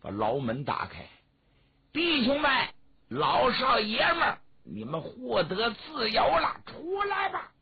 把牢门打开，弟兄们，老少爷们儿，你们获得自由了，出来吧！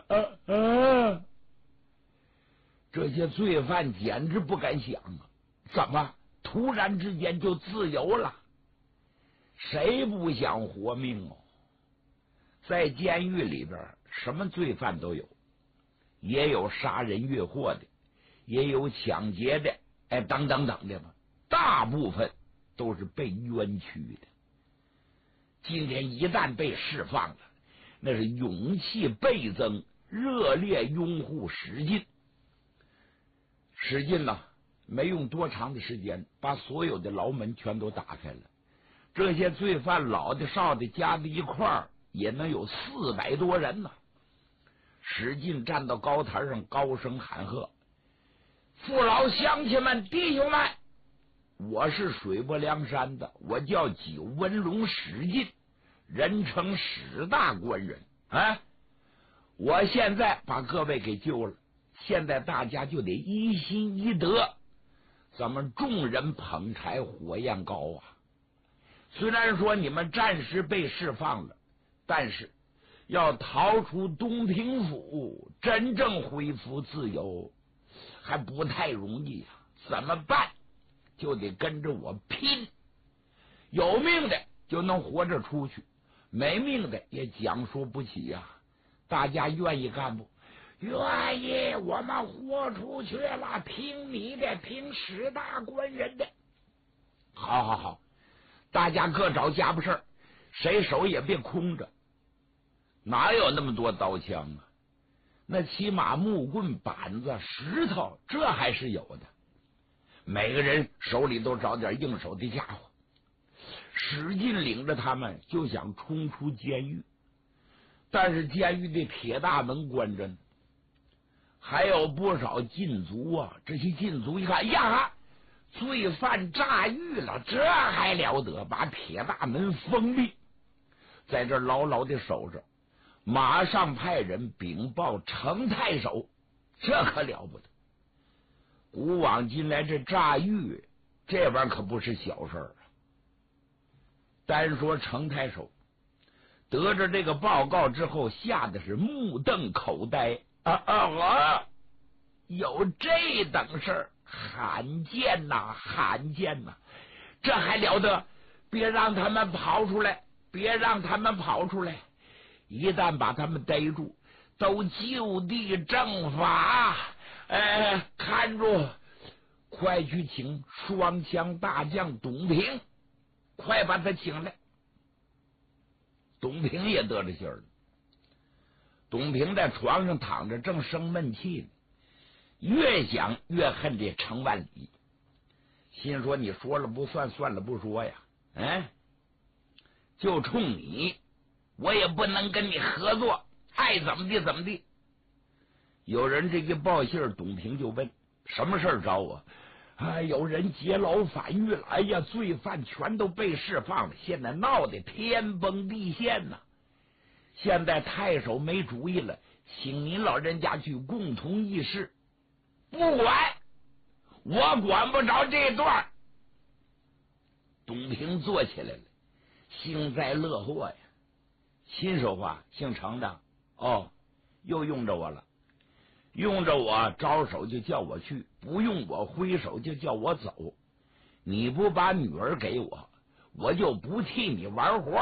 这些罪犯简直不敢想啊，怎么突然之间就自由了？谁不想活命哦？在监狱里边，什么罪犯都有，也有杀人越货的，也有抢劫的，等等等的吧。大部分都是被冤屈的。今天一旦被释放了，那是勇气倍增，热烈拥护史进。史进呢，没用多长的时间，把所有的牢门全都打开了。这些罪犯老的少的加在一块儿，也能有400多人呢。史进站到高台上，高声喊喝：“父老乡亲们，弟兄们！我是水泊梁山的，我叫九纹龙史进，人称史大官人啊！我现在把各位给救了，现在大家就得一心一德，咱们众人捧柴火焰高啊！虽然说你们暂时被释放了，但是要逃出东平府，真正恢复自由还不太容易啊！怎么办？就得跟着我拼，有命的就能活着出去，没命的也讲说不起呀。大家愿意干不？愿意，我们豁出去了，听你的，听史大官人的。好好好，大家各找家伙事儿，谁手也别空着。哪有那么多刀枪啊？那起码木棍、板子、石头，这还是有的。每个人手里都找点应手的家伙。史进领着他们就想冲出监狱，但是监狱的铁大门关着呢，还有不少禁足啊。这些禁足一看呀，罪犯炸狱了，这还了得！把铁大门封闭，在这牢牢的守着，马上派人禀报程太守，这可了不得。古往今来，这炸狱这玩意儿可不是小事啊。单说程太守得着这个报告之后，吓得是目瞪口呆有这等事儿，罕见呐，罕见呐！这还了得！别让他们跑出来，别让他们跑出来！一旦把他们逮住，都就地正法。看住，快去请双枪大将董平，快把他请来。董平也得了信儿了。董平在床上躺着，正生闷气呢，越想越恨这程万里，心说你说了不算，算了不说呀，就冲你，我也不能跟你合作，爱怎么地怎么地。有人这一报信，董平就问什么事儿找我？有人劫牢反狱了，哎呀，罪犯全都被释放了，现在闹得天崩地陷呐！现在太守没主意了，请您老人家去共同议事。不管，我管不着这段。董平坐起来了，幸灾乐祸呀。心说话，姓程的，又用着我了。用着我招手就叫我去，不用我挥手就叫我走。你不把女儿给我，我就不替你玩活。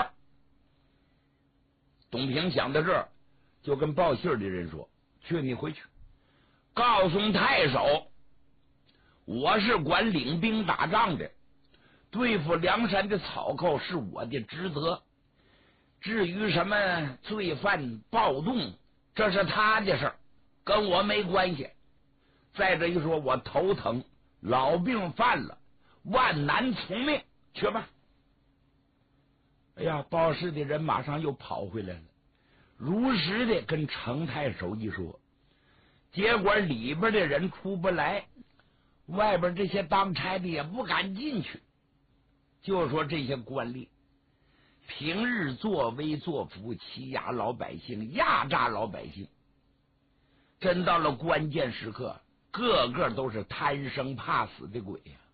董平想到这儿，就跟报信的人说：“去，你回去，告诉太守，我是管领兵打仗的，对付梁山的草寇是我的职责。至于什么罪犯暴动，这是他的事儿，跟我没关系。再者一说，我头疼，老病犯了，万难从命，去吧。”哎呀，报事的人马上又跑回来了，如实的跟程太守一说，结果里边的人出不来，外边这些当差的也不敢进去。就说这些官吏平日作威作福，欺压老百姓，压榨老百姓，真到了关键时刻，个个都是贪生怕死的鬼呀！